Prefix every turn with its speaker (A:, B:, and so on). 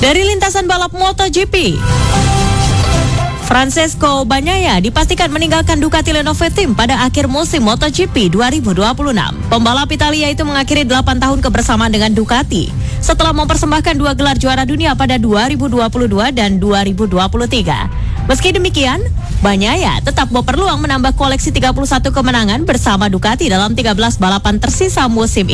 A: Dari lintasan balap MotoGP, Francesco Bagnaia dipastikan meninggalkan Ducati Lenovo Team pada akhir musim MotoGP 2026. Pembalap Italia itu mengakhiri 8 tahun kebersamaan dengan Ducati setelah mempersembahkan 2 gelar juara dunia pada 2022 dan 2023. Meski demikian, Bagnaia tetap berpeluang menambah koleksi 31 kemenangan bersama Ducati dalam 13 balapan tersisa musim ini.